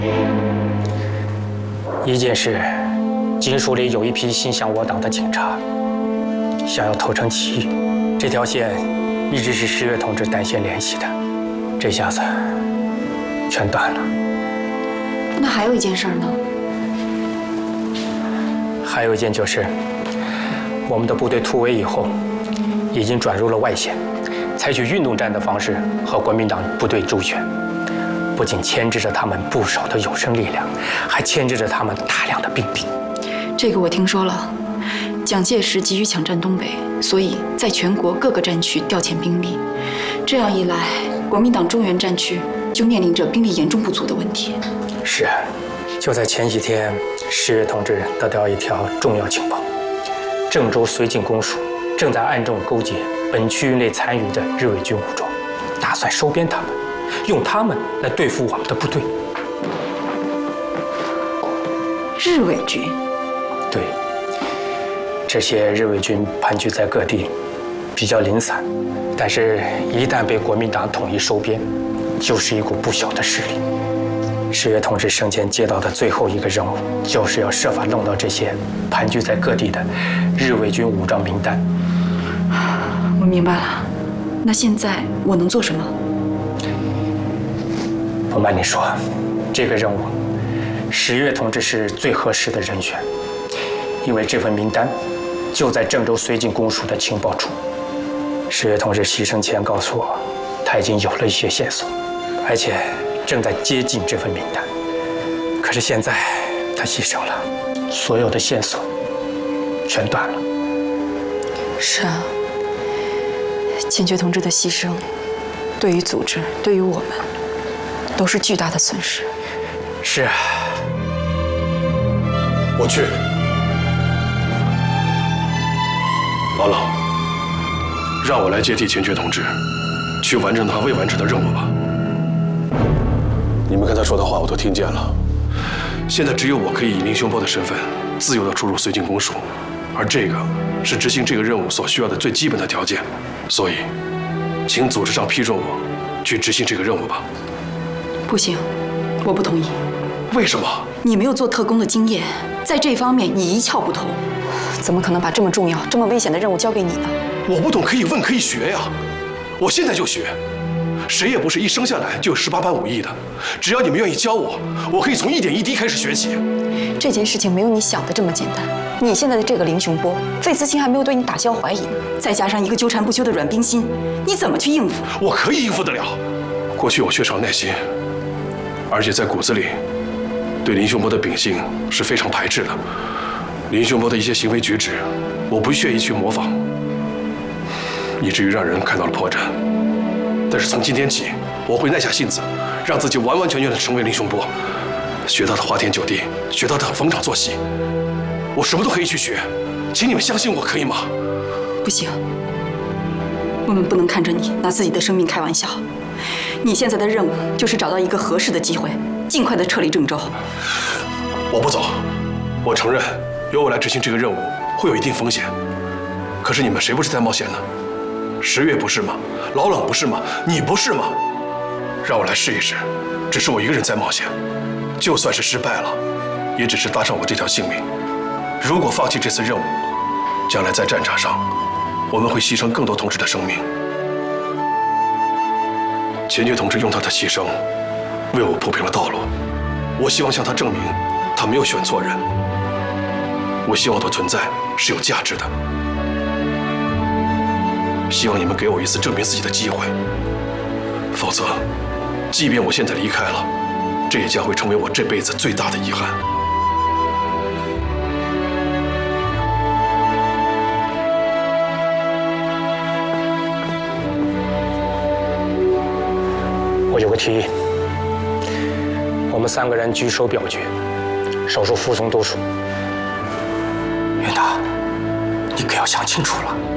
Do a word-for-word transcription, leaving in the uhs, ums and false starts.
一件事，金属里有一批心向我党的警察，想要投诚起义，这条线一直是十月同志单线联系的，这下子全断了。 那还有一件事呢？ 还有一件就是，我们的部队突围以后，已经转入了外线，采取运动战的方式和国民党部队周旋。 不仅牵制着他们不少的有生力量，还牵制着他们大量的兵力。 这个我听说了。蒋介石急于抢占东北，所以在全国各个战区调遣兵力。这样一来，国民党中原战区就面临着兵力严重不足的问题。 是，就在前几天，十月同志得到一条重要情报：郑州绥靖公署正在暗中勾结本区域内参与的日伪军武装，打算收编他们。 用他们来对付我们的部队。 日伪军？ 对，这些日伪军盘踞在各地，比较零散，但是，一旦被国民党统一收编，就是一股不小的势力。十月同志生前接到的最后一个任务，就是要设法弄到这些盘踞在各地的日伪军武装名单。 我明白了。那现在我能做什么？ 不瞒你说，这个任务，十月同志是最合适的人选，因为这份名单就在郑州绥靖公署的情报处。十月同志牺牲前告诉我，他已经有了一些线索，而且正在接近这份名单。可是现在他牺牲了，所有的线索全断了。 是啊，钱觉同志的牺牲，对于组织，对于我们。 都是巨大的损失。 是啊， 我去。老老，让我来接替钱觉同志，去完成他未完成的任务吧。你们刚才说的话我都听见了。现在只有我可以以林雄波的身份，自由地出入绥靖公署，而这个是执行这个任务所需要的最基本的条件。所以，请组织上批准我去执行这个任务吧。 不行，我不同意。 为什么？ 你没有做特工的经验，在这方面你一窍不通，怎么可能把这么重要、这么危险的任务交给你呢？ 我不懂可以问可以学呀，我现在就学。谁也不是一生下来就有十八般武艺的，只要你们愿意教我，我可以从一点一滴开始学起。 这件事情没有你想的这么简单。你现在的这个林雄波，费思清还没有对你打消怀疑呢，再加上一个纠缠不休的阮冰心，你怎么去应付？ 我可以应付得了。过去我缺少耐心。 而且在骨子里，对林雄波的秉性是非常排斥的。林雄波的一些行为举止，我不屑于去模仿，以至于让人看到了破绽。但是从今天起，我会耐下性子，让自己完完全全的成为林雄波，学他的花天酒地，学他的逢场作戏。我什么都可以去学，请你们相信我，可以吗？ 不行，我们不能看着你拿自己的生命开玩笑。 你现在的任务就是找到一个合适的机会，尽快的撤离郑州。 我不走，我承认由我来执行这个任务会有一定风险。可是你们谁不是在冒险呢？十月不是吗？老冷不是吗？你不是吗？让我来试一试，只是我一个人在冒险，就算是失败了，也只是搭上我这条性命。如果放弃这次任务，将来在战场上，我们会牺牲更多同志的生命。 钱觉同志用他的牺牲，为我铺平了道路。我希望向他证明，他没有选错人。我希望我的存在是有价值的。希望你们给我一次证明自己的机会。否则，即便我现在离开了，这也将会成为我这辈子最大的遗憾。 我有个提议，我们三个人举手表决，少数服从多数。云达，你可要想清楚了。